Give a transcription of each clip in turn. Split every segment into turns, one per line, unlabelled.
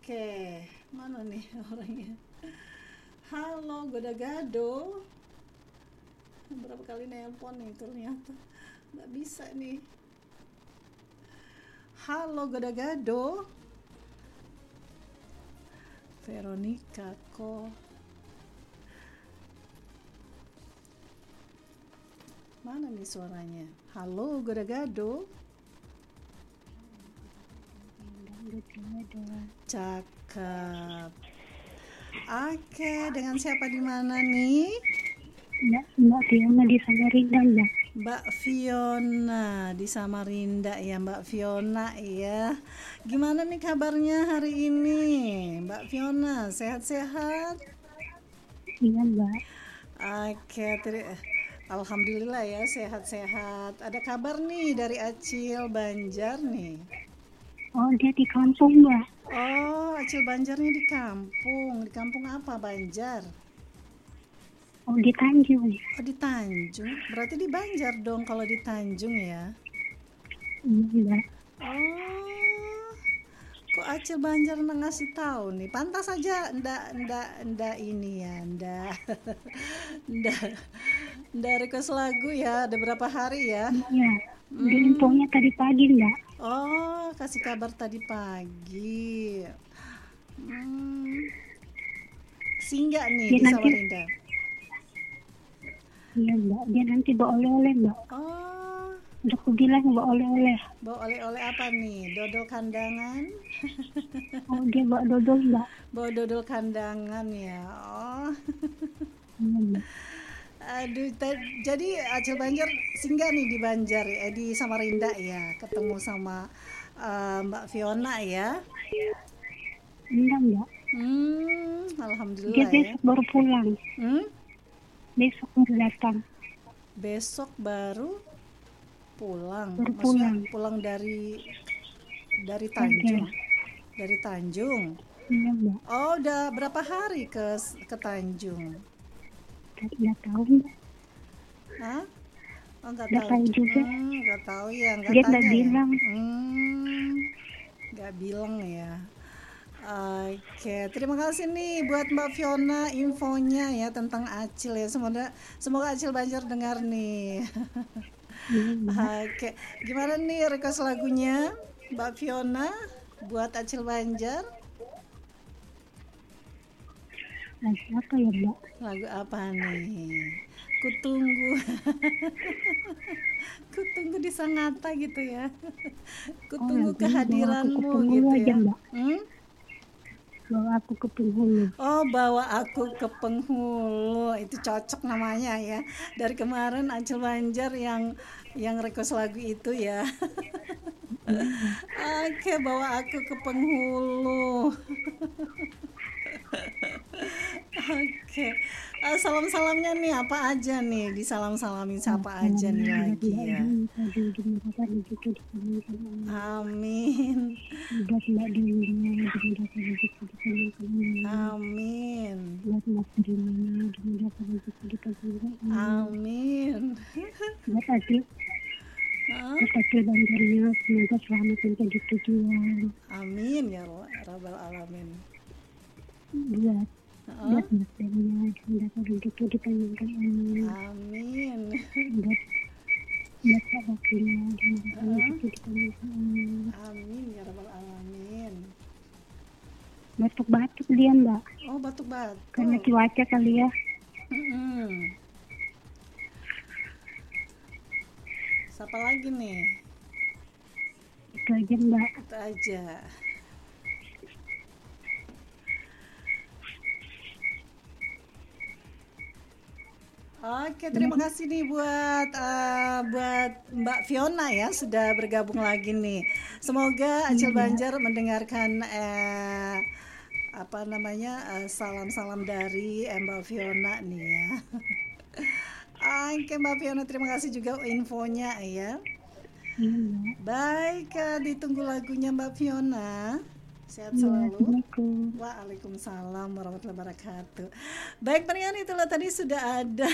Oke, mana nih orangnya? Halo, Goda-Gado. Berapa kali nelpon nih ternyata nggak bisa nih. Halo, Goda-Gado. Veronica kok. Mana nih suaranya? Halo, Goda-Gado. Cakep. Oke, dengan siapa di mana nih?
Mbak Fiona di Samarinda, Mbak.
Mbak Fiona di Samarinda ya, Mbak Fiona ya. Gimana nih kabarnya hari ini, Mbak Fiona? Sehat-sehat?
Iya, Mbak.
Oke, Alhamdulillah ya sehat-sehat. Ada kabar nih dari Acil Banjar nih.
Oh, dia di kampung, Mbak.
Oh, Acil Banjarnya di kampung. Di kampung apa, Banjar?
Oh, di Tanjung.
Oh, di Tanjung. Berarti di Banjar dong kalau di Tanjung ya.
Iya, Mbak.
Oh, kok Acil Banjar ngasih tahu nih? Pantas aja ndak ini ya, ndak ndak ndak request lagu ya. Ada berapa hari ya?
Iya. Di
Hmm.
infonya tadi pagi, Mbak.
Oh, kasih kabar tadi pagi. Hmm. Singgah nih
Dia
di
nanti,
Samarinda.
iya, Mbak. Dia nanti bawa oleh-oleh, Mbak.
Oh,
Udah aku bilang bawa oleh-oleh.
bawa oleh-oleh apa nih? Dodol kandangan?
Oh, dia bawa dodol, Mbak.
Bawa dodol kandangan ya. Oh.
Iya, Mbak.
Aduh, jadi Acil Banjar singgah nih di Banjar ya, di Samarinda ya, ketemu sama Mbak Fiona ya.
Enggak, Mbak.
Alhamdulillah
Dia
ya.
besok baru pulang.
Hmm,
Besok baru datang.
besok baru pulang.
Baru
Maksudnya
pulang.
pulang dari
Oke.
Tanjung, dari Tanjung.
Iya, Mbak.
Oh, udah berapa hari ke Tanjung?
Nggak tahu, Mbak.
Hah? Oh, nggak
Nggak
tahu.
tahu juga.
Nggak tahu ya, nggak
Dia nggak
tanya ya.
bilang.
Nggak bilang ya. Oke, terima kasih nih buat Mbak Fiona infonya ya tentang Acil ya. Semoga Acil Banjar dengar nih.
Iya, Mbak.
Oke, gimana nih request lagunya Mbak Fiona buat Acil Banjar?
Lagi apa ya, Mbak?
Lagu apa nih? Kutunggu. Kutunggu di Sangatta gitu ya.
Oh,
Kutunggu
lagunya bawa aku ke
kehadiranmu
penghulu
gitu
aja,
ya.
Mbak.
Hmm?
Bawa aku ke penghulu.
Oh, bawa aku ke penghulu. Itu cocok namanya ya. Dari kemarin Acil Banjar yang request lagu itu ya.
Iya, Mbak.
Oke, bawa aku ke penghulu. Oke. Salam-salamnya nih apa aja nih? Disalam-salamin siapa aja nih
Salamnya buat
lagi
Mbak
ya.
Dewi tadi di Makassar rezeki dikabulkan Allah.
Amin.
Buat Mbak Dewi dimudahkan rezeki dikabulkan Allah.
Amin.
Buat Mas Rimana dimudahkan rezeki dikabulkan Allah.
Amin.
Buat Adil,
Hah?
buat Adil Banjarnya semoga selamat sampai di tujuan.
Amin ya Rabbal Alamin.
Buat
Hah?
Mas Daniel dimudahkan rezeki dikabulkan Allah.
Amin.
Buat Pak Wakilnya dimudahkan
Hah?
rezeki dikabulkan Allah.
Amin ya Rabbal Alamin.
Batuk-batuk dia, Mbak.
Oh,
Karena
batuk-batuk.
cuaca kali ya.
Mm-mm. Siapa lagi nih?
Itu aja, Mbak.
Itu aja. Oke, terima kasih nih buat Mbak Fiona ya sudah bergabung lagi nih. Semoga Acil Banjar mendengarkan apa namanya salam-salam dari Mbak Fiona nih ya. Oke Mbak Fiona, terima kasih juga infonya ya.
Iya, Mbak.
Baik, ditunggu lagunya Mbak Fiona. Sehat
Iya,
selalu.
Assalamualaikum.
Waalaikumsalam warahmatullahi wabarakatuh. Baik pendengar, itulah tadi sudah ada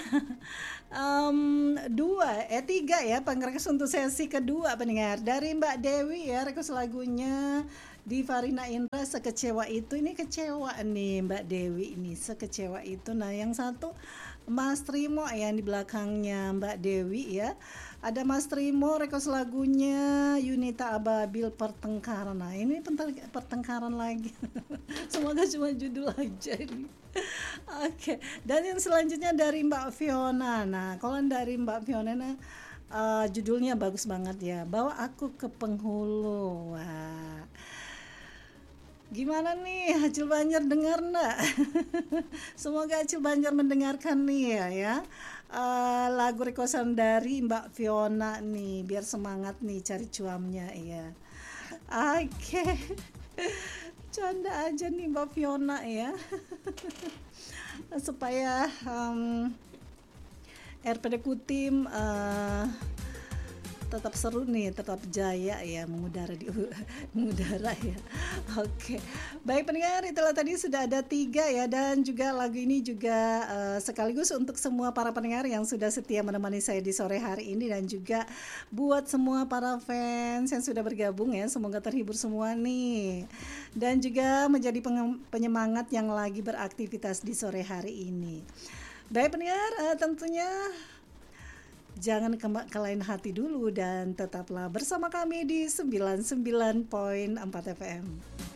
tiga ya pengrequest untuk sesi kedua pendengar dari Mbak Dewi ya request lagunya di Farina Indra sekecewa itu. Ini kecewa nih Mbak Dewi ini, sekecewa itu. Nah, yang satu Mas Trimo yang di belakangnya Mbak Dewi ya. Ada Mas Trimo request lagunya Yunita Ababil Pertengkaran. Nah, ini pertengkaran lagi. Semoga cuma judul aja ini. Oke, dan yang selanjutnya dari Mbak Fiona. Nah, kalau dari Mbak Fiona, nah, judulnya bagus banget ya. Bawa aku ke penghulu. Wah, gimana nih Acil Banjar dengar nggak? Semoga Acil Banjar mendengarkan nih ya. Lagu requestan dari Mbak Fiona nih, biar semangat nih cari cuamnya ya. Oke. Canda aja nih Mbak Fiona ya. Supaya RPD Kutim tetap seru nih, tetap jaya ya mengudara mengudara ya. Oke, baik pendengar, itulah tadi sudah ada 3 ya, dan juga lagu ini juga sekaligus untuk semua para pendengar yang sudah setia menemani saya di sore hari ini, dan juga buat semua para fans yang sudah bergabung ya, semoga terhibur semua nih, dan juga menjadi penyemangat yang lagi beraktivitas di sore hari ini. Baik pendengar, tentunya jangan ke lain hati dulu dan tetaplah bersama kami di 99.4 FM.